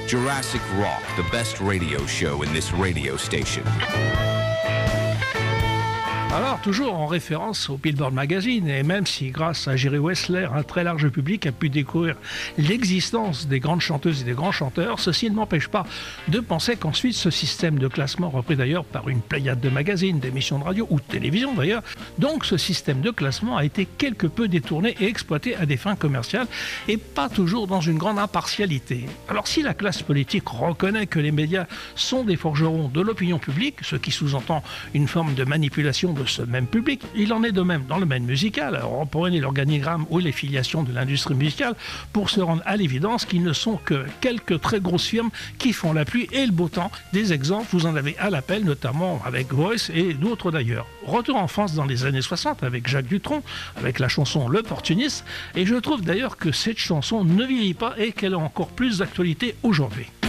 Jurassic Rock, the best radio show in this radio station. Alors, toujours en référence au Billboard Magazine, et même si grâce à Jerry Wessler, un très large public a pu découvrir l'existence des grandes chanteuses et des grands chanteurs, ceci ne m'empêche pas de penser qu'ensuite ce système de classement, repris d'ailleurs par une pléiade de magazines, d'émissions de radio ou de télévision d'ailleurs, donc ce système de classement a été quelque peu détourné et exploité à des fins commerciales et pas toujours dans une grande impartialité. Alors si la classe politique reconnaît que les médias sont des forgerons de l'opinion publique, ce qui sous-entend une forme de manipulation de ce même public, il en est de même dans le domaine musical. Alors, reprenez l'organigramme ou les filiations de l'industrie musicale pour se rendre à l'évidence qu'ils ne sont que quelques très grosses firmes qui font la pluie et le beau temps. Des exemples, vous en avez à l'appel, notamment avec Voice et d'autres d'ailleurs. Retour en France dans les années 60 avec Jacques Dutronc, avec la chanson L'Opportuniste, et je trouve d'ailleurs que cette chanson ne vieillit pas et qu'elle a encore plus d'actualité aujourd'hui.